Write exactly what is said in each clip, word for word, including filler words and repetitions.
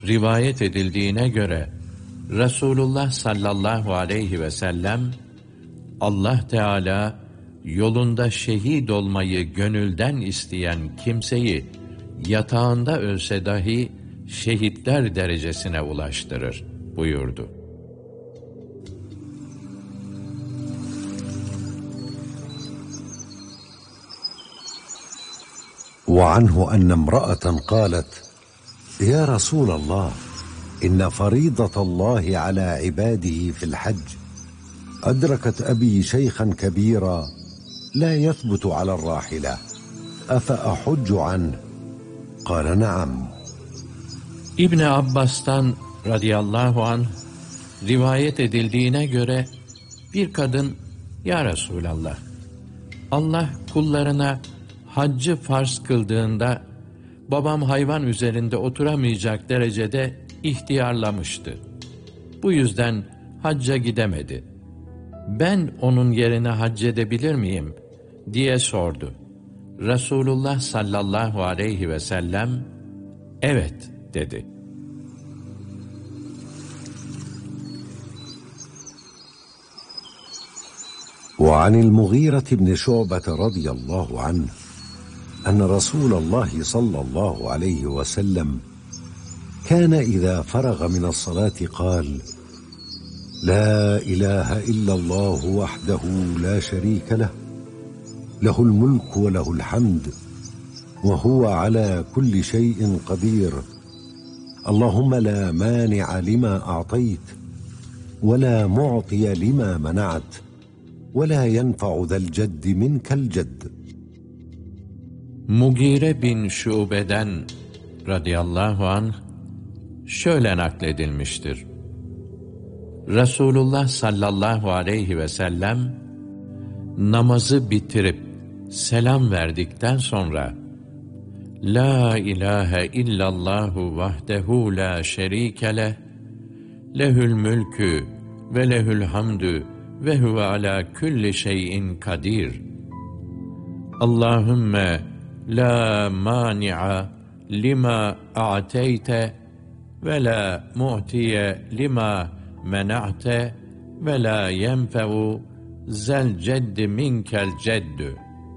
Rivayet edildiğine göre Resulullah sallallahu aleyhi ve sellem, Allah Teala yolunda şehit olmayı gönülden isteyen kimseyi yatağında ölse dahi şehitler derecesine ulaştırır buyurdu. وعنه أن امرأة قالت: يا رسول الله، إن فريضة الله على عباده في الحج أدركت أبي شيخا كبيرا لا يثبت على الراحلة، أفأحج عنه؟ قال: نعم. İbni Abbas'tan radıyallahu anh rivayet edildiğine göre bir kadın, ya Resulallah, Allah kullarına haccı farz kıldığında babam hayvan üzerinde oturamayacak derecede ihtiyarlamıştı. Bu yüzden hacca gidemedi. Ben onun yerine hac edebilir miyim diye sordu. Resulullah sallallahu aleyhi ve sellem evet dedi. وعن المغيرة بن شعبة رضي الله عنه أن رسول الله صلى الله عليه وسلم كان إذا فرغ من الصلاة قال: لا إله إلا الله وحده لا شريك له، له الملك وله الحمد وهو على كل شيء قدير، اللهم لا مانع لما أعطيت ولا معطي لما منعت ولا ينفع ذا الجد منك الجد. Mugire bin Şube'den radıyallahu anh şöyle nakledilmiştir. Resulullah sallallahu aleyhi ve sellem namazı bitirip selam verdikten sonra La ilahe illallahu vahdehu la şerike leh, lehül mülkü ve lehül hamdü ve huve ala kulli şeyin kadir. Allahümme la mani'a lima a'teyte ve la mu'tiye lima mena'te ve la yenfe'u zel ceddi minkel ceddü.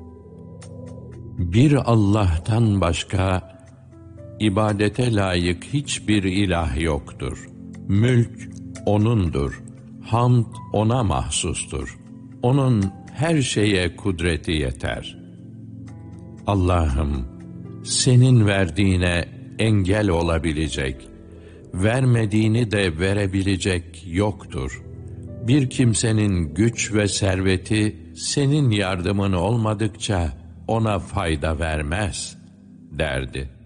Bir Allah'tan başka ibadete layık hiçbir ilah yoktur. Mülk O'nundur. Hamd O'na mahsustur. O'nun her şeye kudreti yeter. Allah'ım, senin verdiğine engel olabilecek, vermediğini de verebilecek yoktur. Bir kimsenin güç ve serveti senin yardımın olmadıkça ona fayda vermez derdi.